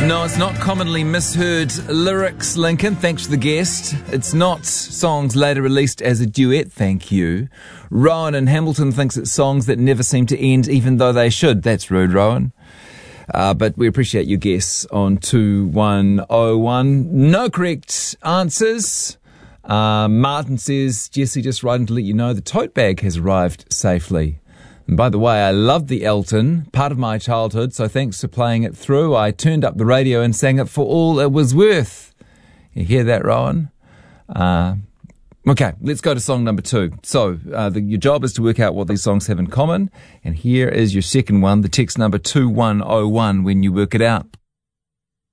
No, it's not commonly misheard lyrics, Lincoln. Thanks for the guest. It's not songs later released as a duet, thank you. Rowan in Hamilton thinks it's songs that never seem to end even though they should. That's rude, Rowan. But we appreciate your guess on 2101. No correct answers. Martin says, Jesse, just writing to let you know the tote bag has arrived safely. And by the way, I loved the Elton, part of my childhood, so thanks for playing it through. I turned up the radio and sang it for all it was worth. You hear that, Rowan? Okay, let's go to song number 2. So, your job is to work out what these songs have in common. And here is your second one, the text number 2101 when you work it out.